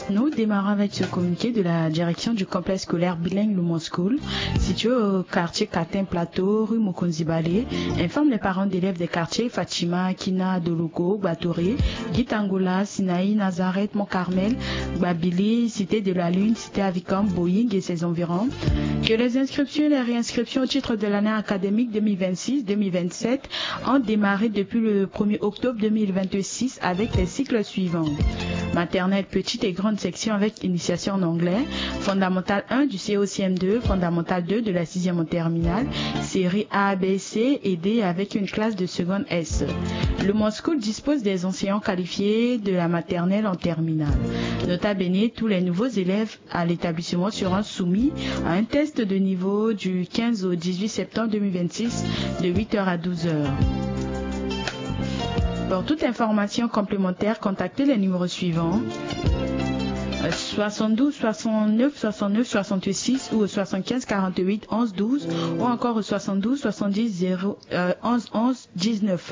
Nous démarrons avec ce communiqué de la direction du complexe scolaire bilingue Lumon School, situé au quartier Catin Plateau, rue Mokonzibale, informe les parents d'élèves des quartiers Fatima, Kina, Dologo, Batoré, Gitangola, Sinaï, Nazareth, Mont-Carmel, Babili, Cité de la Lune, Cité Avicam, Boeing et ses environs, que les inscriptions et les réinscriptions au titre de l'année académique 2026-2027 ont démarré depuis le 1er octobre 2026 avec les cycles suivants. Maternelle, petite et grande section avec initiation en anglais, fondamentale 1 du COCM2, fondamentale 2 de la 6e en terminale, série A, B, C et D avec une classe de seconde S. Le Lumon School dispose des enseignants qualifiés de la maternelle en terminale. Nota bene, tous les nouveaux élèves à l'établissement seront soumis à un test de niveau du 15 au 18 septembre 2026 de 8h à 12h. Pour toute information complémentaire, contactez les numéros suivants 72 69 69 66 ou au 75 48 11 12 ou encore au 72 70 11 11 19.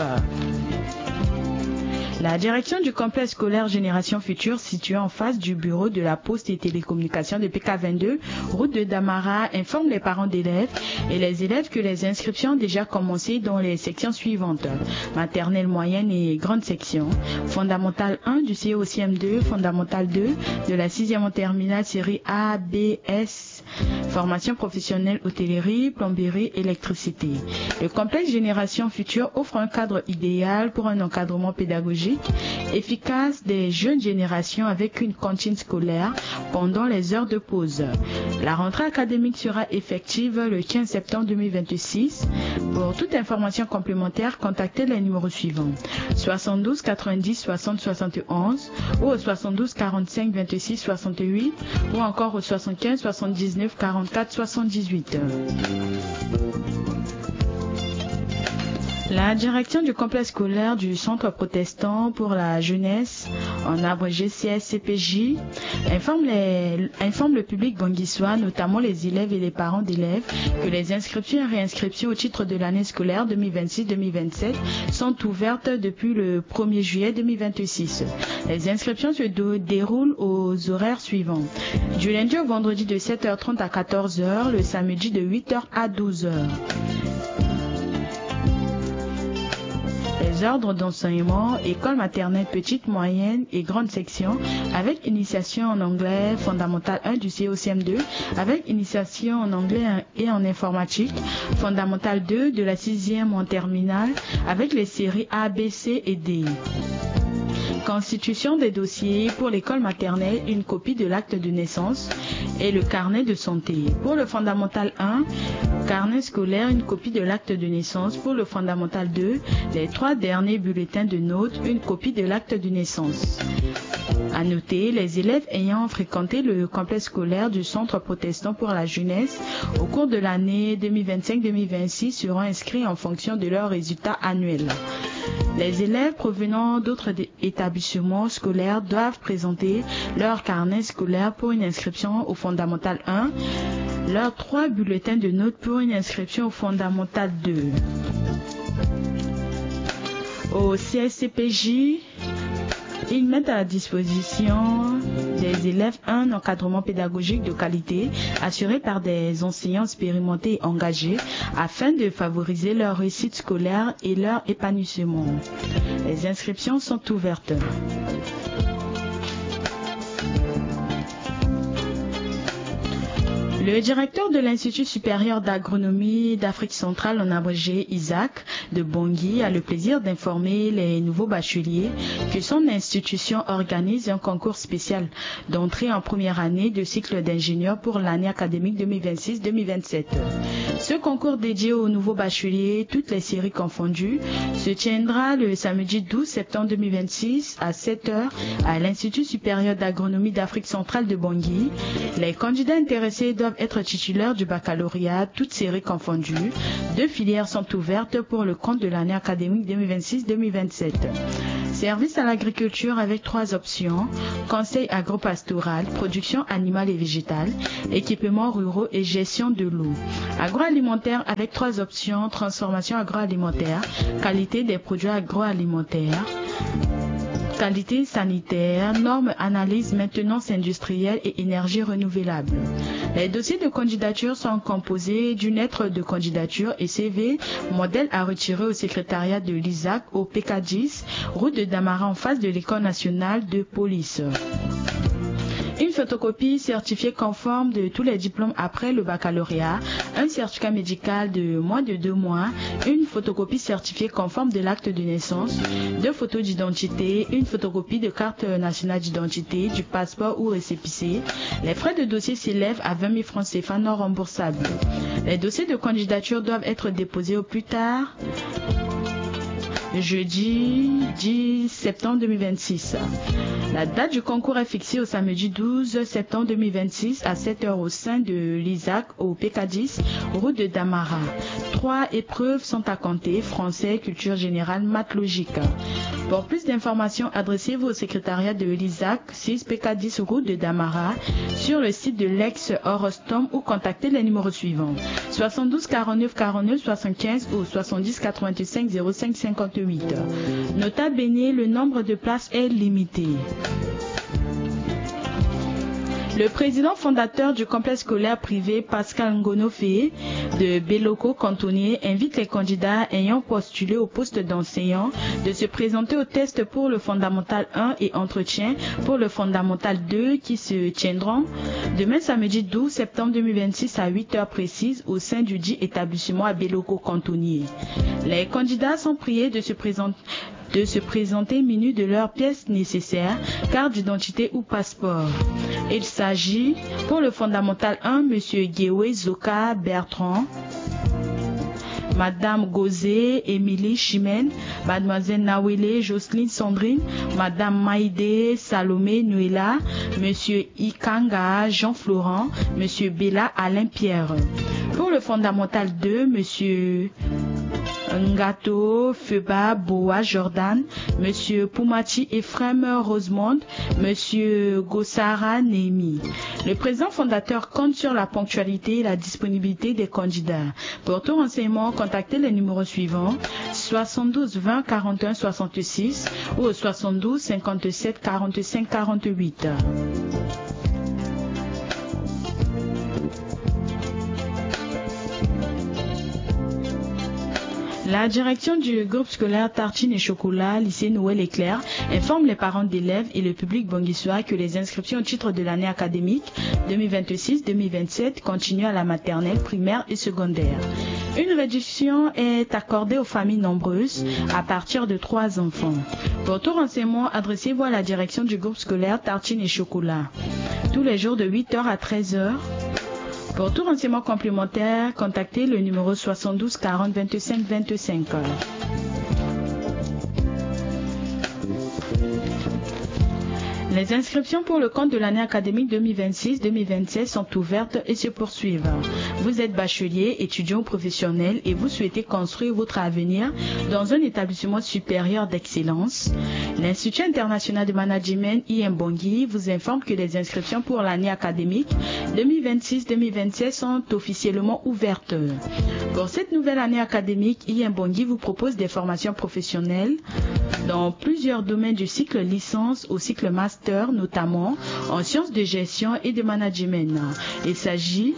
La direction du complexe scolaire Génération Future, situé en face du bureau de la Poste et Télécommunications de PK22, route de Damara, informe les parents d'élèves et les élèves que les inscriptions ont déjà commencé dans les sections suivantes. Maternelle, moyenne et grande section. Fondamentale 1 du COCM2, fondamentale 2 de la 6e en terminale, série A, B, S. Formation professionnelle, hôtellerie, plomberie, électricité. Le complexe Génération Future offre un cadre idéal pour un encadrement pédagogique efficace des jeunes générations avec une cantine scolaire pendant les heures de pause. La rentrée académique sera effective le 15 septembre 2026. Pour toute information complémentaire, contactez les numéros suivants 72 90 60 71 ou au 72 45 26 68 ou encore au 75 79 44 78. La direction du complexe scolaire du Centre protestant pour la jeunesse, en abrégé CSCPJ, informe le public banguissois, notamment les élèves et les parents d'élèves, que les inscriptions et réinscriptions au titre de l'année scolaire 2026-2027 sont ouvertes depuis le 1er juillet 2026. Les inscriptions se déroulent aux horaires suivants. Du lundi au vendredi de 7h30 à 14h, le samedi de 8h à 12h. Les ordres d'enseignement, école maternelle petite, moyenne et grande section, avec initiation en anglais, fondamentale 1 du COCM2, avec initiation en anglais et en informatique, fondamentale 2 de la 6e en terminale, avec les séries A, B, C et D. Constitution des dossiers pour l'école maternelle, une copie de l'acte de naissance et le carnet de santé. Pour le fondamental 1, carnet scolaire, une copie de l'acte de naissance. Pour le fondamental 2, les 3 derniers bulletins de notes, une copie de l'acte de naissance. À noter, les élèves ayant fréquenté le complexe scolaire du Centre protestant pour la jeunesse au cours de l'année 2025-2026 seront inscrits en fonction de leurs résultats annuels. Les élèves provenant d'autres établissements scolaires doivent présenter leur carnet scolaire pour une inscription au fondamental 1, leurs 3 bulletins de notes pour une inscription au fondamental 2. Au CSCPJ, ils mettent à la disposition des élèves un encadrement pédagogique de qualité assuré par des enseignants expérimentés et engagés afin de favoriser leur réussite scolaire et leur épanouissement. Les inscriptions sont ouvertes. Le directeur de l'Institut supérieur d'agronomie d'Afrique centrale, en abrégé Isaac de Bangui, a le plaisir d'informer les nouveaux bacheliers que son institution organise un concours spécial d'entrée en première année de cycle d'ingénieur pour l'année académique 2026-2027. Ce concours dédié aux nouveaux bacheliers, toutes les séries confondues, se tiendra le samedi 12 septembre 2026 à 7h à l'Institut supérieur d'agronomie d'Afrique centrale de Bangui. Les candidats intéressés doivent être titulaires du baccalauréat, toutes séries confondues. 2 filières sont ouvertes pour le compte de l'année académique 2026-2027. Service à l'agriculture avec 3 options, conseil agropastoral, production animale et végétale, équipements ruraux et gestion de l'eau. Agroalimentaire avec 3 options, transformation agroalimentaire, qualité des produits agroalimentaires. qualité sanitaire, normes, analyse, maintenance industrielle et énergie renouvelable. Les dossiers de candidature sont composés d'une lettre de candidature et CV, modèle à retirer au secrétariat de l'ISAC au PK10, route de Damara en face de l'École nationale de police. Une photocopie certifiée conforme de tous les diplômes après le baccalauréat, un certificat médical de moins de 2 mois, une photocopie certifiée conforme de l'acte de naissance, 2 photos d'identité, une photocopie de carte nationale d'identité, du passeport ou récépissé. Les frais de dossier s'élèvent à 20 000 francs CFA non remboursables. Les dossiers de candidature doivent être déposés au plus tard jeudi 10 septembre 2026. La date du concours est fixée au samedi 12 septembre 2026 à 7h au sein de l'ISAC au PK10, route de Damara. 3 épreuves sont à compter, français, culture générale, maths logique. Pour plus d'informations, adressez-vous au secrétariat de l'ISAC 6 PK10 route de Damara sur le site de l'ex-Orostom ou contactez les numéros suivants 72 49 49 75 ou 70 85 05 58. Nota bene, le nombre de places est limité. Le président fondateur du complexe scolaire privé Pascal Ngono-Fé de Beloko Cantonnier invite les candidats ayant postulé au poste d'enseignant de se présenter au test pour le fondamental 1 et entretien pour le fondamental 2 qui se tiendront demain samedi 12 septembre 2026 à 8h précises au sein du dit établissement à Beloko Cantonnier. Les candidats sont priés de se présenter munis de leurs pièces nécessaires, carte d'identité ou passeport. Il s'agit pour le fondamental 1, M. Guéoué Zoka Bertrand, Madame Gozé Émilie Chimène, Mademoiselle Nawele Jocelyne Sandrine, Madame Maïdé Salomé Nuela, Monsieur Ikanga Jean Florent, Monsieur Bella Alain Pierre. Pour le fondamental 2, Monsieur Ngato Feba Boa Jordan, Monsieur Poumati Ephraim Rosemond, Monsieur Gossara Némi. Le président fondateur compte sur la ponctualité et la disponibilité des candidats. Pour tout renseignement, contactez les numéros suivants 72 20 41 66 ou 72 57 45 48. La direction du groupe scolaire Tartine et Chocolat, lycée Noël Éclair, informe les parents d'élèves et le public bonguissois que les inscriptions au titre de l'année académique 2026-2027 continuent à la maternelle, primaire et secondaire. Une réduction est accordée aux familles nombreuses à partir de 3 enfants. Pour tout renseignement, adressez-vous à la direction du groupe scolaire Tartine et Chocolat. Tous les jours de 8h à 13h. Pour tout renseignement complémentaire, contactez le numéro 72 40 25 25. Les inscriptions pour le compte de l'année académique 2026-2027 sont ouvertes et se poursuivent. Vous êtes bachelier, étudiant ou professionnel et vous souhaitez construire votre avenir dans un établissement supérieur d'excellence. L'Institut international de management IM Bangui vous informe que les inscriptions pour l'année académique 2026-2027 sont officiellement ouvertes. Pour cette nouvelle année académique, IM Bangui vous propose des formations professionnelles dans plusieurs domaines du cycle licence au cycle master, notamment en sciences de gestion et de management. Il s'agit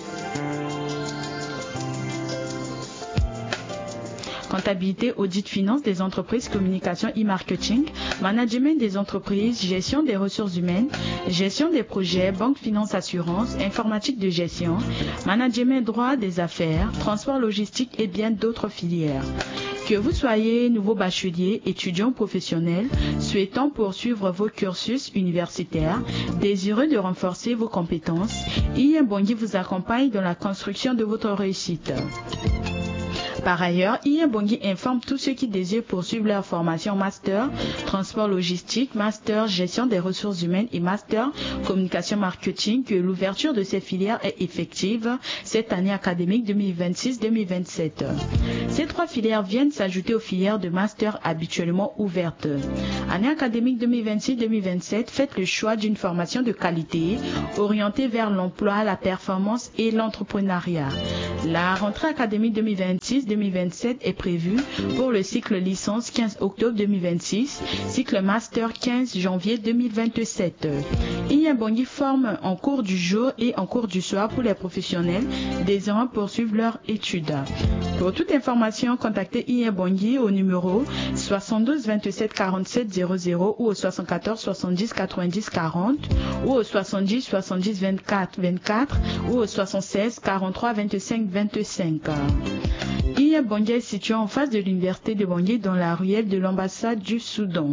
comptabilité, audit, finance des entreprises, communication e-marketing, management des entreprises, gestion des ressources humaines, gestion des projets, banque, finance, assurance, informatique de gestion, management droit des affaires, transport logistique et bien d'autres filières. Que vous soyez nouveau bachelier, étudiant professionnel, souhaitant poursuivre vos cursus universitaires, désireux de renforcer vos compétences, IM Bangui vous accompagne dans la construction de votre réussite. Par ailleurs, IM Bangui informe tous ceux qui désirent poursuivre leur formation master, transport logistique, master, gestion des ressources humaines et master, communication marketing que l'ouverture de ces filières est effective cette année académique 2026-2027. Ces 3 filières viennent s'ajouter aux filières de master habituellement ouvertes. Année académique 2026-2027, faites le choix d'une formation de qualité orientée vers l'emploi, la performance et l'entrepreneuriat. La rentrée académique 2026-2027 2027 est prévu pour le cycle licence 15 octobre 2026, cycle master 15 janvier 2027. Inyabongi forme en cours du jour et en cours du soir pour les professionnels désirant poursuivre leur étude. Pour toute information, contactez Inyabongi au numéro 72 27 47 00 ou au 74 70 90 40 ou au 70 70 24 24 ou au 76 43 25 25. Inyabongi est situé en face de l'université de Bangui dans la ruelle de l'ambassade du Soudan.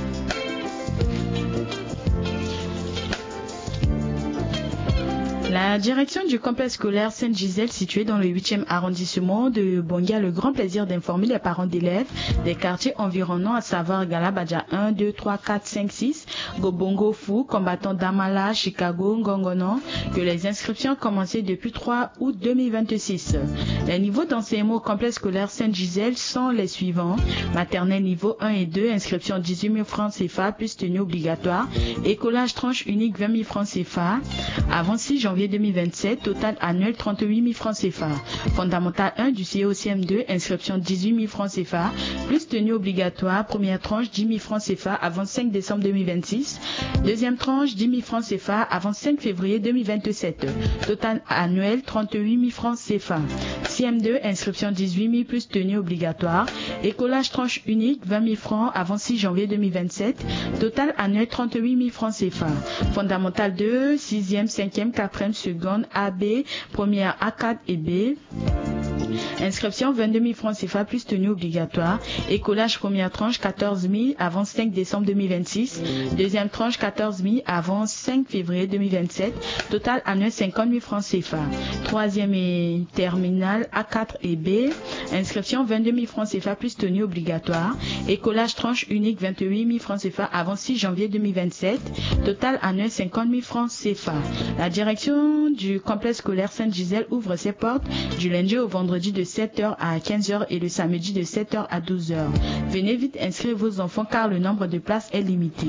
La direction du complexe scolaire Sainte-Gisèle, situé dans le 8e arrondissement de Bangui, a le grand plaisir d'informer les parents d'élèves des quartiers environnants, à savoir Galabadja 1, 2, 3, 4, 5, 6, Gobongo, Fou, combattant Damala, Chicago, Ngongono, que les inscriptions ont commencé depuis 3 août 2026. Les niveaux d'enseignement au complexe scolaire Sainte-Gisèle sont les suivants. Maternelle niveau 1 et 2, inscription 18 000 francs CFA plus tenue obligatoire. Écolage tranche unique 20 000 francs CFA. Avant 6 janvier 2027, total annuel 38 000 francs CFA. Fondamental 1 du COCM2, inscription 18 000 francs CFA, plus tenue obligatoire, première tranche 10 000 francs CFA avant 5 décembre 2026, deuxième tranche 10 000 francs CFA avant 5 février 2027, total annuel 38 000 francs CFA. CM2, inscription 18 000 plus tenue obligatoire, écolage tranche unique 20 000 francs avant 6 janvier 2027, total annuel 38 000 francs CFA. Fondamental 2, 6e, 5e, 4e, seconde, AB, première A4 et B. Inscription 22 000 francs CFA plus tenue obligatoire. Écolage première tranche 14 000 avant 5 décembre 2026. Deuxième tranche 14 000 avant 5 février 2027. Total annuel 50 000 francs CFA. Troisième et terminale A4 et B. Inscription 22 000 francs CFA plus tenue obligatoire. Écolage tranche unique 28 000 francs CFA avant 6 janvier 2027. Total annuel 50 000 francs CFA. La direction du complexe scolaire Sainte-Gisèle ouvre ses portes du lundi au vendredi de 7h à 15h et le samedi de 7h à 12h. Venez vite inscrire vos enfants car le nombre de places est limité.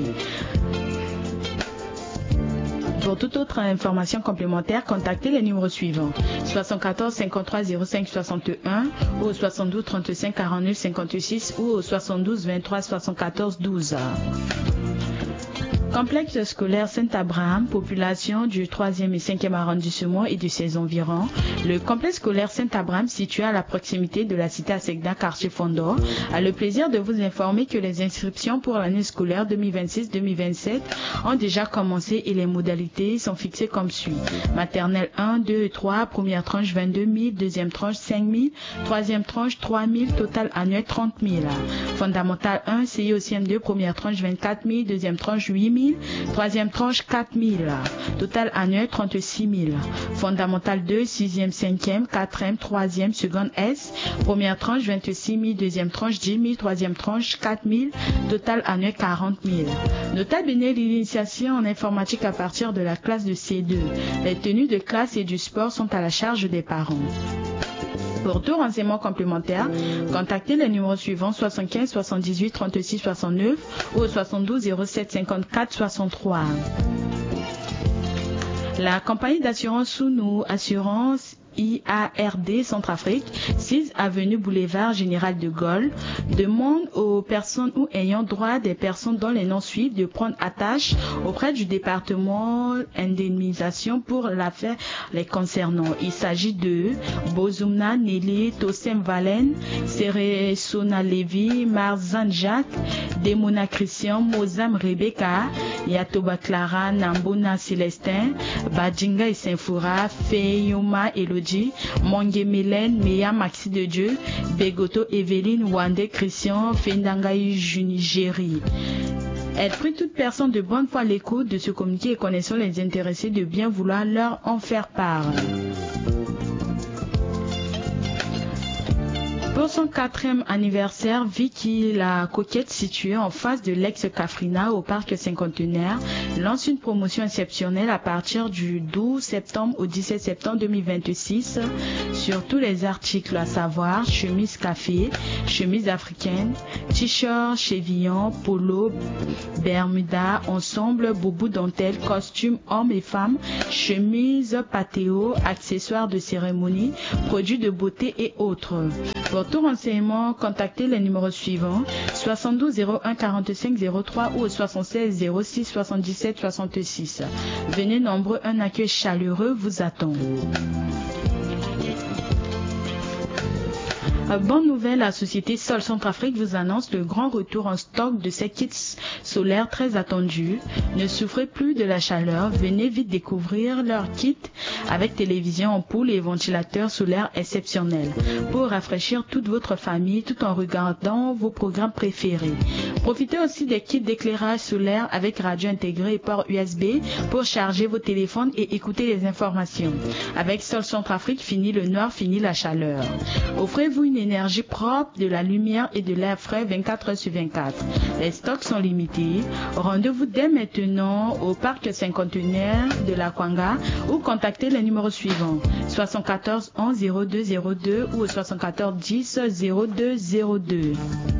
Pour toute autre information complémentaire, contactez les numéros suivants: 74 53 05 61 ou au 72 35 49 56 ou au 72 23 74 12. Complexe scolaire Saint-Abraham, population du 3e et 5e arrondissement et de ses environs. Le complexe scolaire Saint-Abraham, situé à la proximité de la cité Assegna, quartier Fondor, a le plaisir de vous informer que les inscriptions pour l'année scolaire 2026-2027 ont déjà commencé et les modalités sont fixées comme suit. Maternelle 1, 2 et 3, première tranche 22 000, deuxième tranche 5 000, troisième tranche 3 000, total annuel 30 000. Fondamental 1, CIOCM2, première tranche 24 000, deuxième tranche 8 000, troisième tranche 4 000, total annuel 36 000. Fondamental 2, 6e, 5e, 4e, 3e, seconde S, première tranche 26 000, deuxième tranche 10 000, troisième tranche 4 000, total annuel 40 000. Notable béné l'initiation en informatique à partir de la classe de C2. Les tenues de classe et du sport sont à la charge des parents. Pour tout renseignement complémentaire, contactez les numéros suivants: 75 78 36 69 ou 72 07 54 63. La compagnie d'assurance Sounou Assurance IARD Centrafrique, 6 avenue Boulevard Général de Gaulle, demande aux personnes ou ayant droit des personnes dont les noms suivent de prendre attache auprès du département indemnisation pour l'affaire les concernant. Il s'agit de Bozumna Nelly Tosem Valen, Seresona Levi, Marzan Jacques, Demona Christian, Mozam Rebecca, Yatoba Clara, Nambona Célestin, Badjinga et Saint-Foura, Feyoma Elodie, Monge Mélène, Meya Maxi de Dieu, Begoto Evelyne, Wande Christian, Fendangaï Junigéry. Elle prie toute personne de bonne foi à l'écoute de ce communiqué et connaissant les intéressés de bien vouloir leur en faire part. Pour son 4e anniversaire, Vicky la coquette, située en face de l'ex-Cafrina au parc cinquantenaire, lance une promotion exceptionnelle à partir du 12 septembre au 17 septembre 2026 sur tous les articles, à savoir chemise café, chemise africaine, t-shirt, chevillon, polo, bermuda, ensemble, boubou dentelle, costume hommes et femmes, chemise patéo, accessoires de cérémonie, produits de beauté et autres. Pour tout renseignement, contactez les numéros suivants 72 01 45 03 ou 76 06 77 66. Venez nombreux, un accueil chaleureux vous attend. Bonne nouvelle, la société Sol Centrafrique vous annonce le grand retour en stock de ses kits solaires très attendus. Ne souffrez plus de la chaleur, venez vite découvrir leur kit avec télévision, ampoule et ventilateur solaire exceptionnel pour rafraîchir toute votre famille tout en regardant vos programmes préférés. Profitez aussi des kits d'éclairage solaire avec radio intégrée et port USB pour charger vos téléphones et écouter les informations. Avec Sol Centrafrique, fini le noir, fini la chaleur. Offrez-vous une énergie propre, de la lumière et de l'air frais 24 heures sur 24. Les stocks sont limités. Rendez-vous dès maintenant au parc cinquantenaire de la Kwanga ou contactez les numéros suivants 74 11 02 02 ou 74 10 02 02.